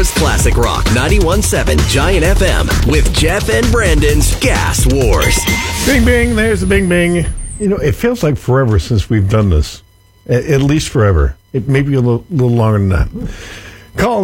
Minnesota's classic rock 91.7 Giant FM with Jeff and Brandon's Gas Wars. Bing, bing. There's the bing, bing. You know, it feels like forever since we've done this. At least forever. It may be a little longer than that. Call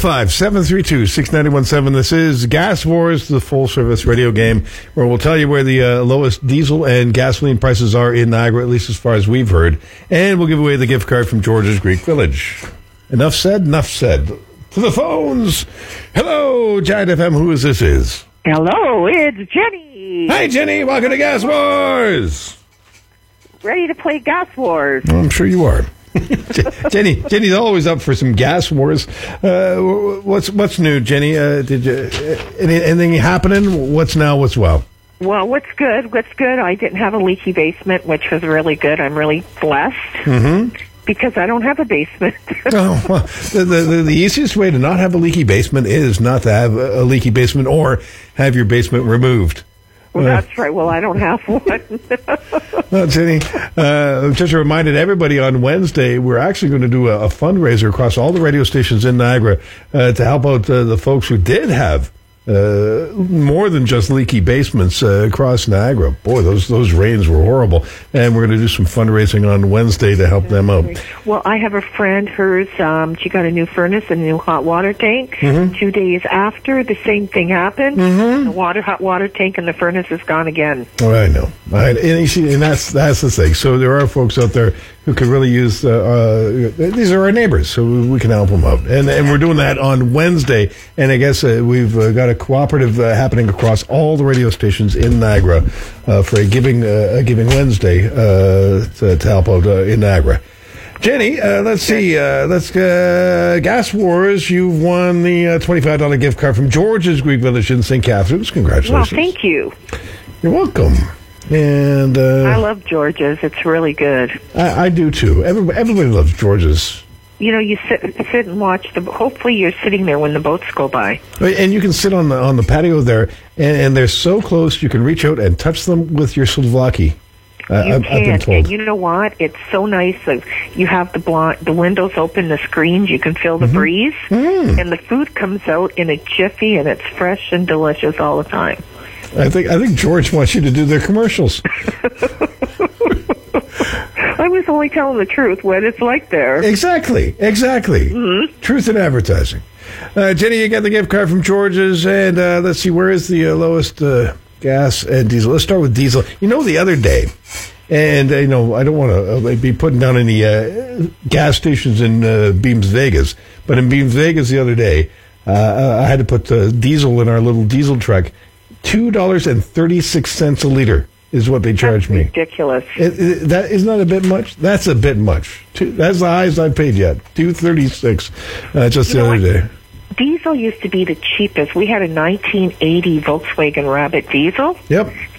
905-732-6917. This is Gas Wars, the full-service radio game, where we'll tell you where the lowest diesel and gasoline prices are in Niagara, at least as far as we've heard. And we'll give away the gift card from George's Greek Village. Enough said, enough said. To the phones. Hello, Giant FM. Who is this? Hello, it's Jenny. Hi, Jenny. Welcome to Gas Wars. Ready to play Gas Wars. I'm sure you are. Jenny's always up for some Gas Wars. What's new, Jenny? Did you anything happening? What's now? What's well? Well, what's good? I didn't have a leaky basement, which was really good. I'm really blessed because I don't have a basement. Oh, well, the easiest way to not have a leaky basement is not to have a leaky basement or have your basement removed. Well, that's right. Well, I don't have one. Well, Jenny, just reminded everybody on Wednesday, we're actually going to do a fundraiser across all the radio stations in Niagara to help out the folks who did have more than just leaky basements across Niagara. Boy, those rains were horrible. And we're going to do some fundraising on Wednesday to help them out. Well, I have a friend, she got a new furnace and a new hot water tank. 2 days after, the same thing happened. The hot water tank and the furnace is gone again. Oh, I know. And that's the thing. So there are folks out there who could really use, these are our neighbors, so we can help them out. And we're doing that on Wednesday. And I guess we've got a cooperative happening across all the radio stations in Niagara for a Giving Wednesday to help out in Niagara. Jenny, let's see. Gas Wars, you've won the $25 gift card from George's Greek Village in St. Catharines. Congratulations. Well, thank you. You're welcome. And I love George's. It's really good. I do too. Everybody loves George's. You know, you sit and watch hopefully you're sitting there when the boats go by. And you can sit on the patio there, and they're so close you can reach out and touch them with your souvlaki. I've been told. And you know what? It's so nice. You have the windows open, the screens. You can feel the breeze, and the food comes out in a jiffy, and it's fresh and delicious all the time. I think George wants you to do their commercials. I was only telling the truth what it's like there. Exactly. Truth in advertising. Jenny, you got the gift card from George's, and let's see, where is the lowest gas and diesel? Let's start with diesel. You know, the other day, and I don't want to be putting down any gas stations in Beams Vegas, but in Beams Vegas the other day, I had to put diesel in our little diesel truck. $2.36 a liter is what they charge me. Ridiculous. Isn't that a bit much? That's a bit much. That's the highest I've paid yet. $2.36 just the other day. Diesel used to be the cheapest. We had a 1980 Volkswagen Rabbit diesel. Yep.